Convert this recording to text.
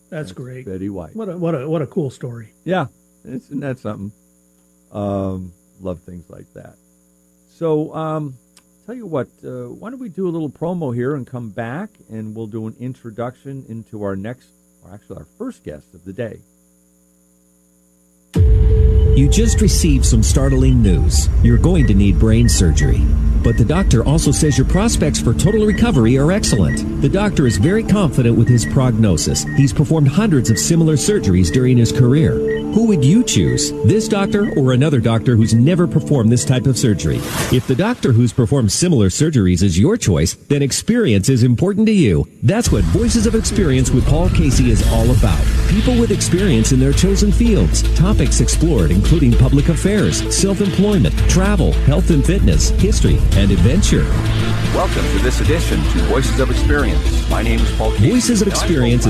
That's great. Betty White. What a cool story. Yeah, isn't that something? Love things like that. So, tell you what, why don't we do a little promo here and come back, and we'll do an introduction into our first guest of the day. You just received some startling news. You're going to need brain surgery. But the doctor also says your prospects for total recovery are excellent. The doctor is very confident with his prognosis. He's performed hundreds of similar surgeries during his career. Who would you choose? This doctor or another doctor who's never performed this type of surgery? If the doctor who's performed similar surgeries is your choice, then experience is important to you. That's what Voices of Experience with Paul Casey is all about. People with experience in their chosen fields. Topics explored including public affairs, self-employment, travel, health and fitness, history, and adventure. Welcome to this edition to Voices of Experience. My name is Paul Casey. Voices of Experience